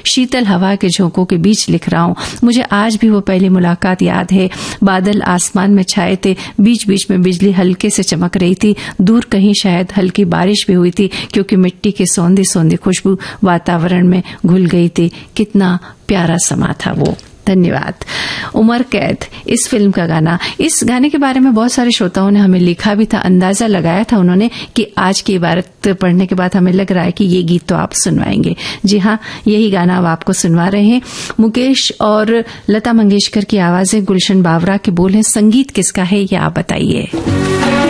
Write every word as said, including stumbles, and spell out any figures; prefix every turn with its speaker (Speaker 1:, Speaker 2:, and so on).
Speaker 1: शीतल हवा के झोंकों के बीच लिख रहा हूं। मुझे आज भी वो पहली मुलाकात याद है। बादल आसमान में छाए थे, बीच बीच में बिजली हल्के से चमक रही थी। दूर कहीं शायद हल्की बारिश भी हुई थी, क्योंकि मिट्टी की सौंधी सौंधी खुशबू वातावरण में घुल गई थी। कितना प्यारा समा था वो। धन्यवाद। उमर कैद, इस फिल्म का गाना। इस गाने के बारे में बहुत सारे श्रोताओं ने हमें लिखा भी था, अंदाजा लगाया था उन्होंने कि आज की इबारत पढ़ने के बाद हमें लग रहा है कि ये गीत तो आप सुनवाएंगे। जी हाँ, यही गाना अब आपको सुनवा रहे हैं। मुकेश और लता मंगेशकर की आवाजें, गुलशन बावरा के बोल हैं। संगीत किसका है ये आप बताइए।